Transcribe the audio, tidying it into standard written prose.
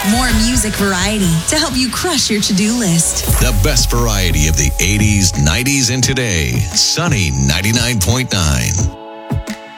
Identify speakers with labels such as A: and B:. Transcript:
A: More music variety to help you crush your to-do list.
B: The best variety of the 80s, 90s, and today. Sunny 99.9.